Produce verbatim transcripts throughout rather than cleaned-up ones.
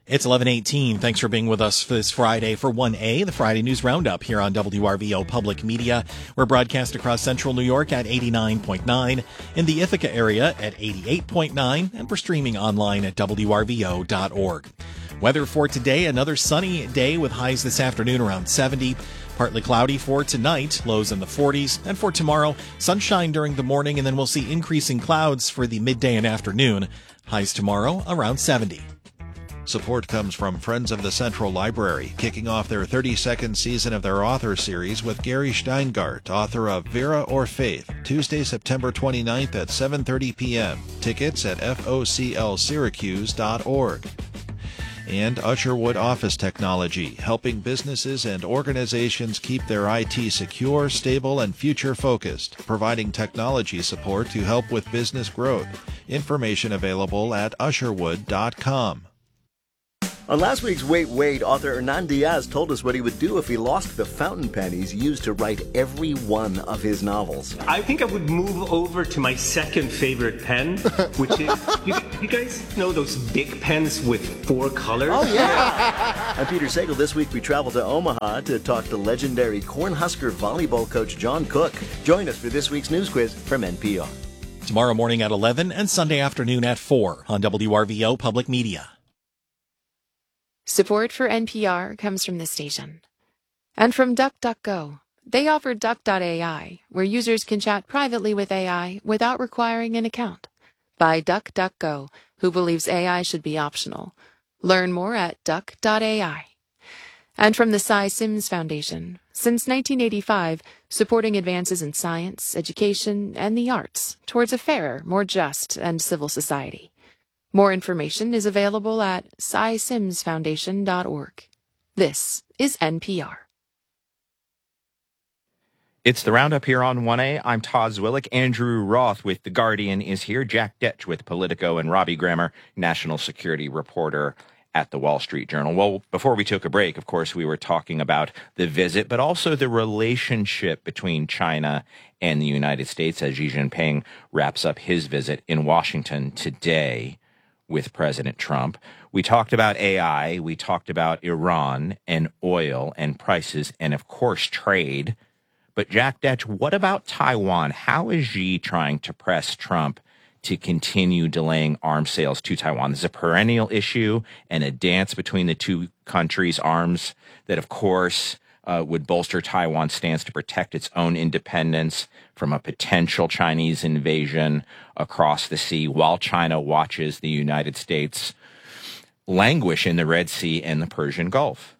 It's eleven eighteen. Thanks for being with us for this Friday for one A, the Friday News Roundup here on W R V O Public Media. We're broadcast across central New York at eighty-nine point nine, in the Ithaca area at eighty-eight point nine, and we're streaming online at W R V O dot org. Weather for today, another sunny day with highs this afternoon around seventy. Partly cloudy for tonight, lows in the forties. And for tomorrow, sunshine during the morning, and then we'll see increasing clouds for the midday and afternoon. Highs tomorrow around seventy. Support comes from Friends of the Central Library, kicking off their thirty-second season of their author series with Gary Steingart, author of Vera or Faith, Tuesday, September twenty-ninth at seven thirty p.m. Tickets at F O C L Syracuse dot org. And Usherwood Office Technology, helping businesses and organizations keep their I T secure, stable, and future-focused, providing technology support to help with business growth. Information available at usherwood dot com. On last week's Wait, Wait, author Hernan Diaz told us what he would do if he lost the fountain pen he's used to write every one of his novels. I think I would move over to my second favorite pen, which is, you, you guys know those big pens with four colors? Oh, yeah. I'm Peter Sagal. This week we travel to Omaha to talk to legendary Cornhusker volleyball coach John Cook. Join us for this week's news quiz from N P R. Tomorrow morning at eleven and Sunday afternoon at four on W R V O Public Media. Support for N P R comes from this station. And from DuckDuckGo. They offer Duck dot A I, where users can chat privately with A I without requiring an account. By DuckDuckGo, who believes A I should be optional. Learn more at Duck dot A I. And from the Cy Sims Foundation. Since nineteen eighty-five, supporting advances in science, education, and the arts towards a fairer, more just, and civil society. More information is available at cy sims foundation dot org. This is N P R. It's the Roundup here on one A. I'm Todd Zwillick. Andrew Roth with The Guardian is here. Jack Detch with Politico, and Robbie Grammer, national security reporter at the Wall Street Journal. Well, before we took a break, of course, we were talking about the visit, but also the relationship between China and the United States as Xi Jinping wraps up his visit in Washington today with President Trump. We talked about A I, we talked about Iran and oil and prices and, of course, trade. But Jack Detch, what about Taiwan? How is Xi trying to press Trump to continue delaying arms sales to Taiwan? This is a perennial issue and a dance between the two countries, arms that, of course, Uh, would bolster Taiwan's stance to protect its own independence from a potential Chinese invasion across the sea, while China watches the United States languish in the Red Sea and the Persian Gulf.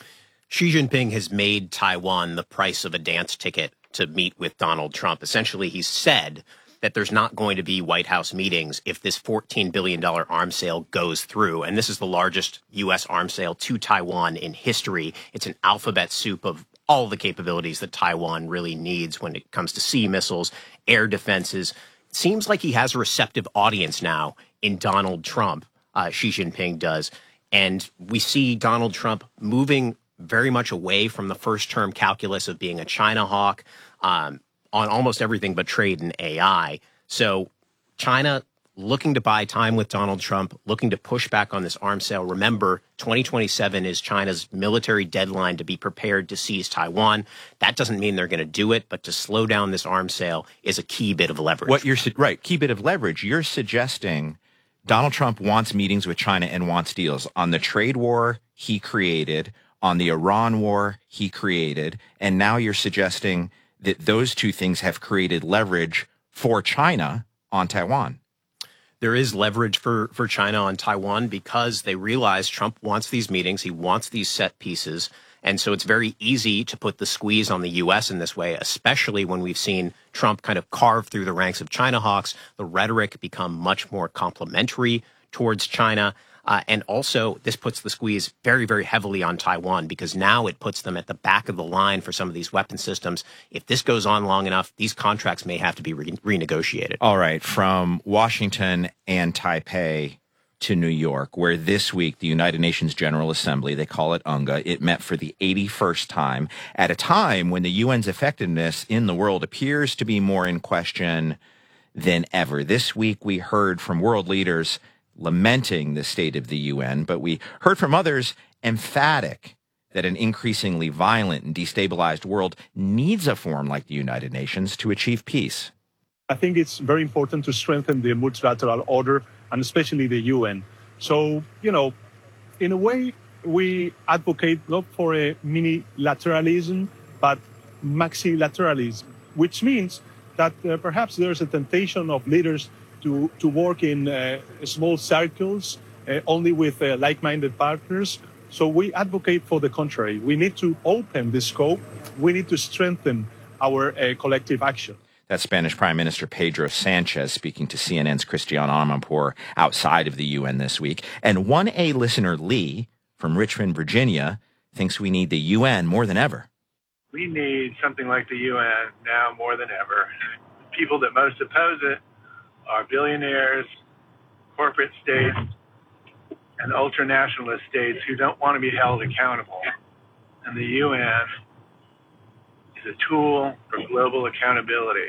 Xi Jinping has made Taiwan the price of a dance ticket to meet with Donald Trump. Essentially, he's said that there's not going to be White House meetings if this fourteen billion dollars arms sale goes through. And this is the largest U S arms sale to Taiwan in history. It's an alphabet soup of all the capabilities that Taiwan really needs when it comes to sea missiles, air defenses. It seems like he has a receptive audience now in Donald Trump, uh, Xi Jinping does. And we see Donald Trump moving very much away from the first term calculus of being a China hawk, um, on almost everything but trade and A I. So China looking to buy time with Donald Trump, looking to push back on this arms sale. Remember, twenty twenty-seven is China's military deadline to be prepared to seize Taiwan. That doesn't mean they're going to do it, but to slow down this arms sale is a key bit of leverage. What you're right, key bit of leverage. You're suggesting Donald Trump wants meetings with China and wants deals on the trade war he created, on the Iran war he created, and now you're suggesting that those two things have created leverage for China on Taiwan. There is leverage for, for China on Taiwan because they realize Trump wants these meetings. He wants these set pieces. And so it's very easy to put the squeeze on the U S in this way, especially when we've seen Trump kind of carve through the ranks of China hawks, the rhetoric become much more complimentary towards China. Uh, and also, this puts the squeeze very, very heavily on Taiwan because now it puts them at the back of the line for some of these weapon systems. If this goes on long enough, these contracts may have to be re- renegotiated. All right. From Washington and Taipei to New York, where this week the United Nations General Assembly, they call it UNGA, it met for the eighty-first time at a time when the U N's effectiveness in the world appears to be more in question than ever. This week we heard from world leaders lamenting the state of the U N, but we heard from others emphatic that an increasingly violent and destabilized world needs a forum like the United Nations to achieve peace. I think it's very important to strengthen the multilateral order, and especially the U N. So, you know, in a way, we advocate not for a mini-lateralism, but maxilateralism, which means that uh, perhaps there's a temptation of leaders to, to work in uh, small circles, uh, only with uh, like-minded partners. So we advocate for the contrary. We need to open the scope. We need to strengthen our uh, collective action. That's Spanish Prime Minister Pedro Sanchez speaking to C N N's Christiane Amanpour outside of the U N this week. And one A listener, Lee, from Richmond, Virginia, thinks we need the U N more than ever. We need something like the U N now more than ever. People that most oppose it are billionaires, corporate states, and ultranationalist states who don't want to be held accountable. And the U N is a tool for global accountability.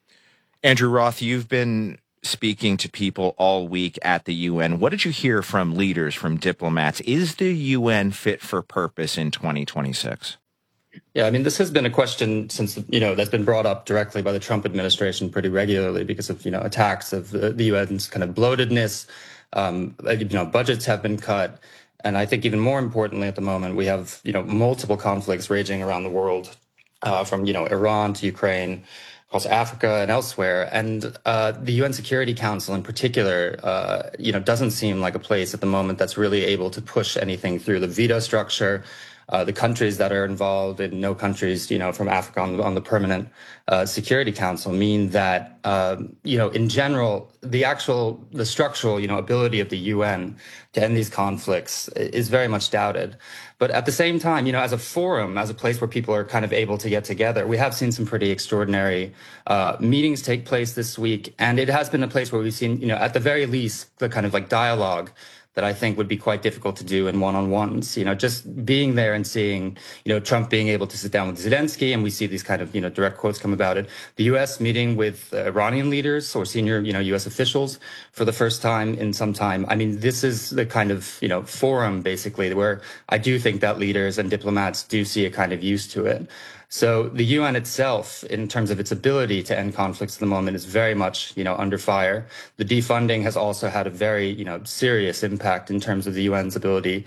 Andrew Roth, you've been speaking to people all week at the U N. What did you hear from leaders, from diplomats? Is the U N fit for purpose in twenty twenty-six? Yeah, I mean, this has been a question since, you know, that's been brought up directly by the Trump administration pretty regularly because of, you know, attacks of the, the U N's kind of bloatedness. Um, you know, budgets have been cut. And I think even more importantly at the moment, we have, you know, multiple conflicts raging around the world, uh, from, you know, Iran to Ukraine, across Africa and elsewhere. And uh, the U N Security Council in particular, uh, you know, doesn't seem like a place at the moment that's really able to push anything through the veto structure. Uh, the countries that are involved, and no countries, you know, from Africa on, on the permanent uh, Security Council, mean that, uh, you know, in general, the actual, the structural, you know, ability of the U N to end these conflicts is very much doubted. But at the same time, you know, as a forum, as a place where people are kind of able to get together, we have seen some pretty extraordinary uh, meetings take place this week. And it has been a place where we've seen, you know, at the very least, the kind of like dialogue that I think would be quite difficult to do in one-on-ones. You know, just being there and seeing, you know, Trump being able to sit down with Zelensky, and we see these kind of, you know, direct quotes come about it. The U S meeting with uh, Iranian leaders or senior, you know, U S officials for the first time in some time. I mean, this is the kind of, you know, forum basically where I do think that leaders and diplomats do see a kind of use to it. So the U N itself, in terms of its ability to end conflicts at the moment, is very much, you know, under fire. The defunding has also had a very, you know, serious impact in terms of the U N's ability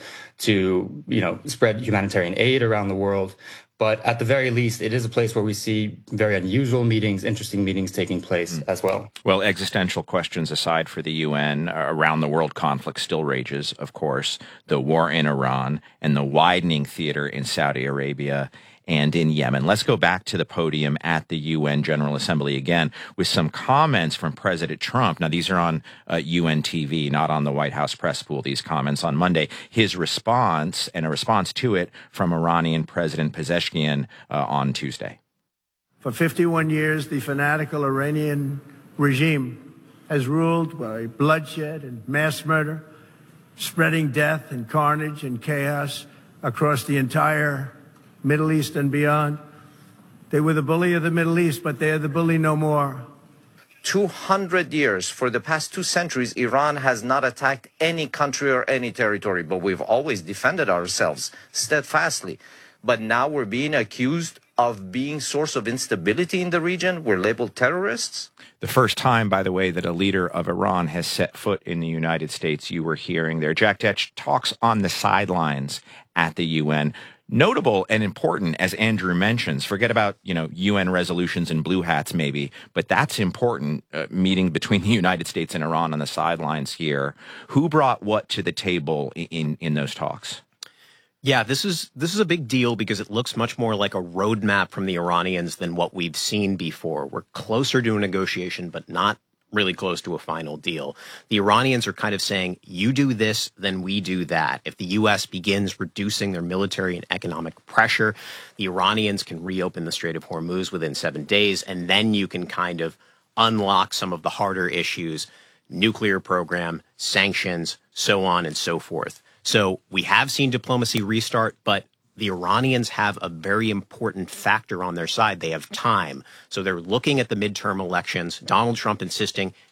to, you know, spread humanitarian aid around the world. But at the very least, it is a place where we see very unusual meetings, interesting meetings taking place mm. as well. Well, existential questions aside for the U N, around the world conflict still rages, of course. The war in Iran and the widening theater in Saudi Arabia and in Yemen. Let's go back to the podium at the U N General Assembly again with some comments from President Trump. Now, these are on uh, U N T V, not on the White House press pool, these comments on Monday. His response and a response to it from Iranian President Pezeshkian uh, on Tuesday. For fifty-one years, the fanatical Iranian regime has ruled by bloodshed and mass murder, spreading death and carnage and chaos across the entire Middle East and beyond. They were the bully of the Middle East, but they are the bully no more. two hundred years, for the past two centuries, Iran has not attacked any country or any territory, but we've always defended ourselves steadfastly. But now we're being accused of being source of instability in the region. We're labeled terrorists. The first time, by the way, that a leader of Iran has set foot in the United States, you were hearing there. Jack Detch talks on the sidelines at the U N. Notable and important, as Andrew mentions. Forget about, you know, U N resolutions and blue hats maybe, but that's important, uh, meeting between the United States and Iran on the sidelines here. Who brought what to the table in, in those talks? Yeah, this is this is a big deal because it looks much more like a roadmap from the Iranians than what we've seen before. We're closer to a negotiation, but not really close to a final deal. The Iranians are kind of saying, you do this, then we do that. If the U S begins reducing their military and economic pressure, the Iranians can reopen the Strait of Hormuz within seven days, and then you can kind of unlock some of the harder issues, nuclear program, sanctions, so on and so forth. So we have seen diplomacy restart, but the Iranians have a very important factor on their side. They have time. So they're looking at the midterm elections, Donald Trump insisting,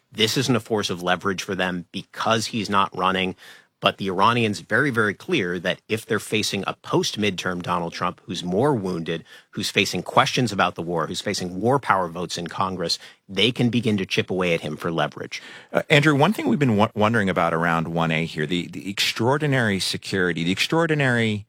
This isn't a force of leverage for them because he's not running. But the Iranians very, very clear that if they're facing a post-midterm Donald Trump who's more wounded, who's facing questions about the war, who's facing war power votes in Congress, they can begin to chip away at him for leverage. Uh, Andrew, one thing we've been w- wondering about around one A here, the, the extraordinary security, the extraordinary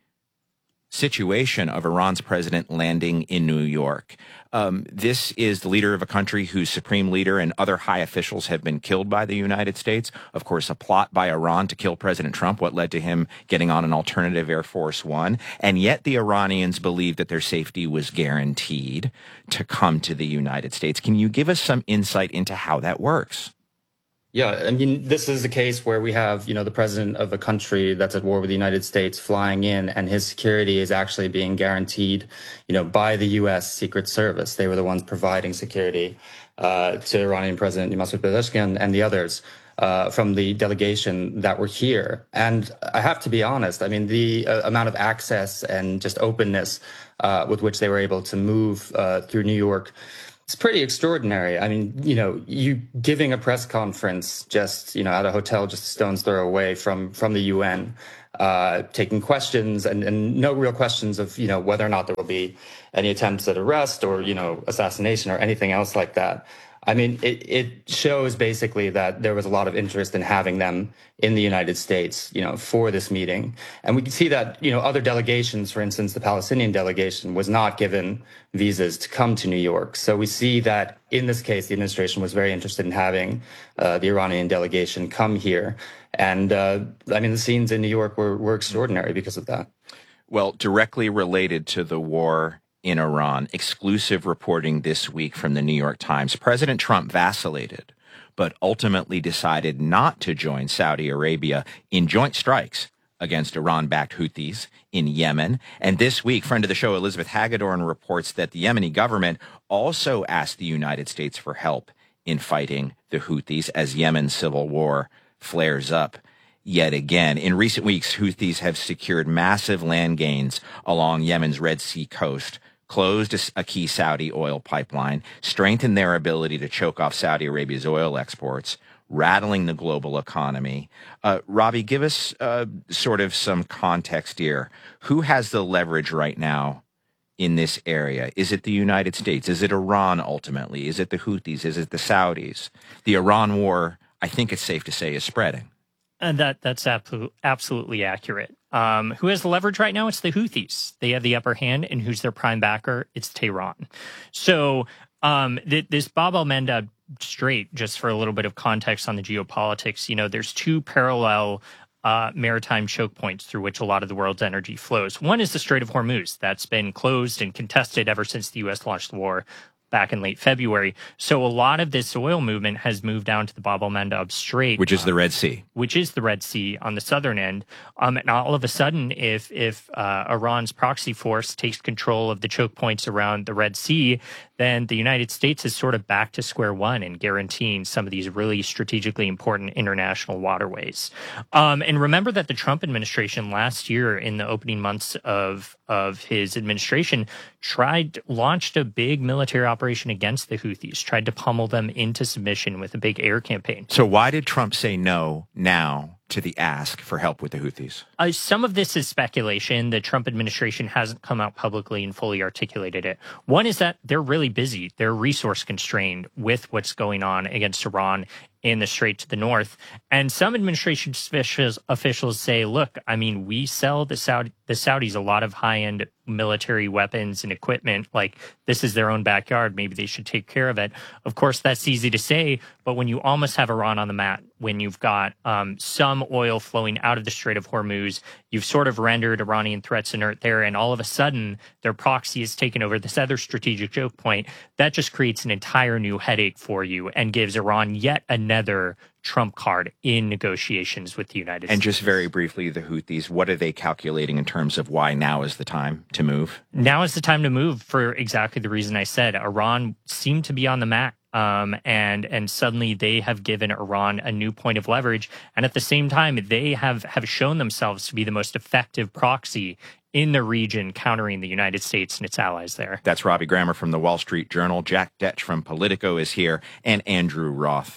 situation of Iran's president landing in New York. Um, this is the leader of a country whose supreme leader and other high officials have been killed by the United States. Of course, a plot by Iran to kill President Trump, what led to him getting on an alternative Air Force One. And yet the Iranians believe that their safety was guaranteed to come to the United States. Can you give us some insight into how that works? Yeah, I mean, this is a case where we have, you know, the president of a country that's at war with the United States flying in, and his security is actually being guaranteed, you know, by the U S Secret Service. They were the ones providing security uh, to Iranian President Masoud Pezeshkian and the others uh, from the delegation that were here. And I have to be honest, I mean, the uh, amount of access and just openness uh, with which they were able to move uh, through New York, it's pretty extraordinary. I mean, you know, you giving a press conference just, you know, at a hotel just a stone's throw away from from the U N, uh, taking questions and, and no real questions of, you know, whether or not there will be any attempts at arrest or, you know, assassination or anything else like that. I mean, it, it shows basically that there was a lot of interest in having them in the United States, you know, for this meeting. And we can see that, you know, other delegations, for instance, the Palestinian delegation was not given visas to come to New York. So we see that in this case, the administration was very interested in having uh, the Iranian delegation come here. And uh, I mean, the scenes in New York were, were extraordinary because of that. Well, directly related to the war in Iran, exclusive reporting this week from the New York Times. President Trump vacillated, but ultimately decided not to join Saudi Arabia in joint strikes against Iran-backed Houthis in Yemen. And this week, friend of the show, Elizabeth Hagedorn, reports that the Yemeni government also asked the United States for help in fighting the Houthis as Yemen's civil war flares up yet again. In recent weeks, Houthis have secured massive land gains along Yemen's Red Sea coast, closed a key Saudi oil pipeline, strengthened their ability to choke off Saudi Arabia's oil exports, rattling the global economy. Uh, Robbie, give us uh, sort of some context here. Who has the leverage right now in this area? Is it the United States? Is it Iran ultimately? Is it the Houthis? Is it the Saudis? The Iran war, I think it's safe to say, is spreading. And that that's absolutely absolutely accurate. Um, who has the leverage right now? It's the Houthis. They have the upper hand, and who's their prime backer? It's Tehran. So um, th- this Bab el-Mandeb Strait, just for a little bit of context on the geopolitics, you know, there's two parallel uh, maritime choke points through which a lot of the world's energy flows. One is the Strait of Hormuz. That's been closed and contested ever since the U S launched the war back in late February. So a lot of this oil movement has moved down to the Bab el-Mandeb Strait, which is the Red Sea, which is the Red Sea on the southern end. Um, and all of a sudden, if if uh, Iran's proxy force takes control of the choke points around the Red Sea, then the United States is sort of back to square one in guaranteeing some of these really strategically important international waterways. Um, and remember that the Trump administration last year, in the opening months of of his administration, tried launched a big military operation against the Houthis, tried to pummel them into submission with a big air campaign. So why did Trump say no now to the ask for help with the Houthis? Uh, some of this is speculation. The Trump administration hasn't come out publicly and fully articulated it. One is that they're really busy. They're resource constrained with what's going on against Iran in the Strait to the north. And some administration officials, officials say, look, I mean, we sell the Saudi, the Saudis a lot of high-end military weapons and equipment. Like, this is their own backyard. Maybe they should take care of it. Of course, that's easy to say, but when you almost have Iran on the mat, when you've got um, some oil flowing out of the Strait of Hormuz, you've sort of rendered Iranian threats inert there, and all of a sudden, their proxy has taken over this other strategic choke point. That just creates an entire new headache for you and gives Iran yet another trump card in negotiations with the United States. And just very briefly, the Houthis, what are they calculating in terms of why now is the time to move? Now is the time to move for exactly the reason I said. Iran seemed to be on the mat. Um, and and suddenly they have given Iran a new point of leverage. And at the same time, they have, have shown themselves to be the most effective proxy in the region, countering the United States and its allies there. That's Robbie Grammer from the Wall Street Journal. Jack Detch from Politico is here, and Andrew Roth from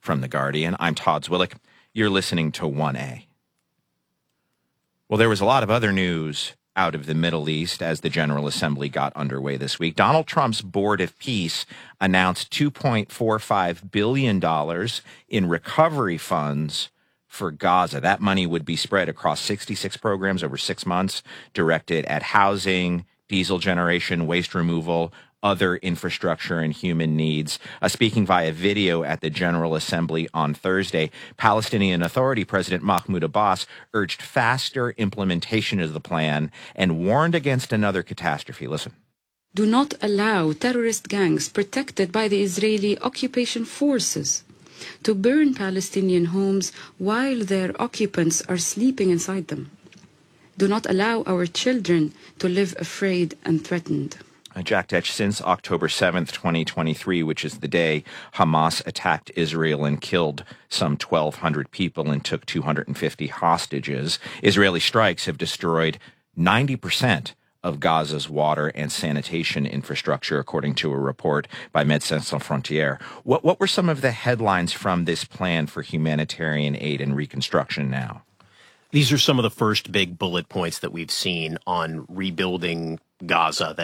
from The Guardian. I'm Todd Zwillich. You're listening to one A. Well, there was a lot of other news out of the Middle East as the General Assembly got underway this week. Donald Trump's Board of Peace announced two point four five billion dollars in recovery funds for Gaza. That money would be spread across sixty-six programs over six months, directed at housing, diesel generation, waste removal, other infrastructure and human needs. Uh, speaking via video at the General Assembly on Thursday, Palestinian Authority President Mahmoud Abbas urged faster implementation of the plan and warned against another catastrophe. Listen. Do not allow terrorist gangs protected by the Israeli occupation forces to burn Palestinian homes while their occupants are sleeping inside them. Do not allow our children to live afraid and threatened. Jack Detch, since October seventh, twenty twenty-three, which is the day Hamas attacked Israel and killed some twelve hundred people and took two hundred fifty hostages, Israeli strikes have destroyed ninety percent of Gaza's water and sanitation infrastructure, according to a report by Médecins Sans Frontières. What, what were some of the headlines from this plan for humanitarian aid and reconstruction now? These are some of the first big bullet points that we've seen on rebuilding Gaza that